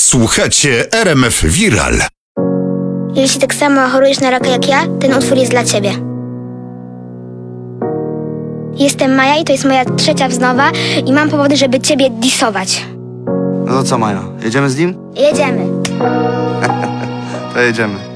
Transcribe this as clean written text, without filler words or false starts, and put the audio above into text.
Słuchacie RMF Viral. Jeśli tak samo chorujesz na raka jak ja, ten utwór jest dla ciebie. Jestem Maja i to jest moja 3. wznowa i mam powody, żeby ciebie disować. No to co, Maja? Jedziemy z nim? Jedziemy. To jedziemy.